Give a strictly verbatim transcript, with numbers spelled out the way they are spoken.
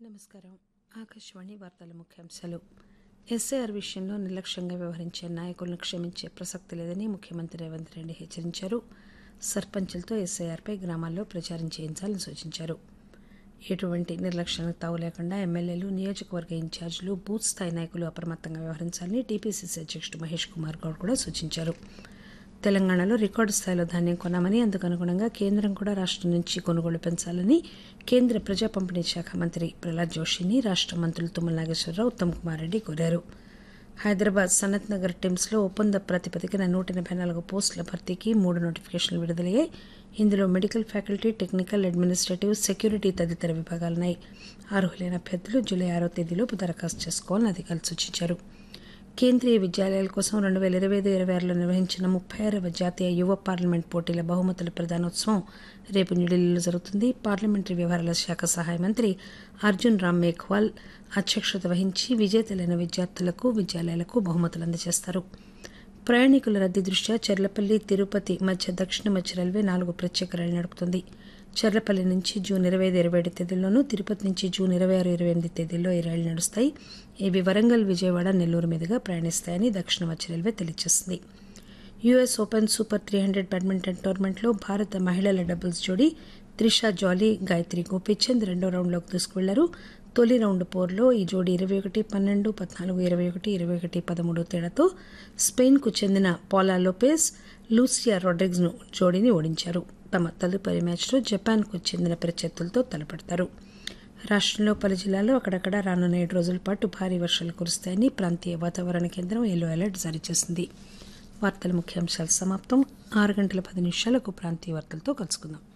నమస్కారం. ఆకాశవాణి వార్తల ముఖ్యాంశాలు. ఎస్ఐఆర్ విషయంలో నిర్లక్ష్యంగా వ్యవహరించే నాయకులను క్షమించే ప్రసక్తి లేదని ముఖ్యమంత్రి రేవంత్ రెడ్డి హెచ్చరించారు. సర్పంచులతో ఎస్ఐఆర్పై గ్రామాల్లో ప్రచారం చేయించాలని సూచించారు. ఎటువంటి నిర్లక్ష్యానికి తావు లేకుండా ఎమ్మెల్యేలు, నియోజకవర్గ ఇన్ఛార్జీలు, బూత్ స్థాయి నాయకులు అప్రమత్తంగా వ్యవహరించాలని టీపీసీసీ అధ్యక్షుడు మహేష్ కుమార్ గౌడ్ కూడా సూచించారు. తెలంగాణలో రికార్డు స్థాయిలో ధాన్యం కొన్నామని, అందుకు అనుగుణంగా కేంద్రం కూడా రాష్టం నుంచి కొనుగోలు పెంచాలని కేంద్ర ప్రజా పంపిణీ శాఖ మంత్రి ప్రహ్లాద్ జోషిని రాష్ట మంత్రులు తుమ్మల నాగేశ్వరరావు, ఉత్తమ్ కుమార్ రెడ్డి కోరారు. హైదరాబాద్ సనత్ నగర్ టిమ్స్లో ఒప్పంద ప్రాతిపదికన నూట ఎనభై నాలుగు పోస్టుల భర్తీకి మూడు నోటిఫికేషన్లు విడుదలయ్యాయి. ఇందులో medical faculty, technical, administrative, security తదితర విభాగాలున్నాయి. అర్హులైన అభ్యర్థులు జూలై ఆరో తేదీలోపు దరఖాస్తు చేసుకోవాలని అధికారులు సూచించారు. కేంద్రీయ విద్యాలయాల కోసం రెండు వేల ఇరవై ఐదు ఇరవై ఆరులో నిర్వహించిన ముప్పై ఆరవ జాతీయ యువ పార్లమెంట్ పోటీల బహుమతుల ప్రదానోత్సవం రేపు న్యూఢిల్లీలో జరుగుతుంది. పార్లమెంటరీ వ్యవహారాల శాఖ సహాయ మంత్రి అర్జున్ రామ్ మేఘ్వాల్ అధ్యక్షత వహించి విజేతలైన విద్యార్థులకు, విద్యాలయాలకు బహుమతులు అందజేస్తారు. ప్రయాణికుల రద్దీ దృష్ట్యా చర్లపల్లి, తిరుపతి మధ్య దక్షిణ మధ్య రైల్వే నాలుగు ప్రత్యేక రైళ్లు నడుపుతుంది. చర్లపల్లి నుంచి జూన్ ఇరవై ఐదు ఇరవై ఏడు తేదీల్లోనూ, తిరుపతి నుంచి జూన్ ఇరవై ఆరు ఇరవై ఎనిమిది తేదీల్లో ఈ రైళ్లు నడుస్తాయి. ఇవి వరంగల్, విజయవాడ, నెల్లూరు మీదుగా ప్రయాణిస్తాయని దక్షిణ మధ్య రైల్వే తెలియజేసింది. US open super three hundred badminton టోర్నమెంట్లో భారత మహిళల డబుల్స్ జోడీ త్రిషా జాలీ, గాయత్రి గోపీచంద్ రెండో రౌండ్లోకి దూసుకువెళ్లారు. తొలి రౌండ్ పోరులో ఈ జోడీ ఇరవై ఒకటి పన్నెండు, పద్నాలుగు ఇరవై ఒకటి, ఇరవై ఒకటి పదమూడు తేడాతో స్పెయిన్కు చెందిన పాలా లోపెజ్, లూసియా రోడ్రిగ్స్ జోడీని ఓడించారు. తమ తదుపరి మ్యాచ్లో జపాన్కు చెందిన ప్రత్యర్థులతో తలపడతారు. రాష్టంలో పలు జిల్లాల్లో అక్కడక్కడ రానున్న ఏడు రోజుల పాటు భారీ వర్షాలు కురుస్తాయని ప్రాంతీయ వాతావరణ కేంద్రం ఎల్లో అలర్ట్ జారీ చేసింది. వార్తల ముఖ్యాంశాలు సమాప్తం. ఆరు గంటల పది నిమిషాలకు ప్రాంతీయ వార్తలతో కలుసుకుందాం.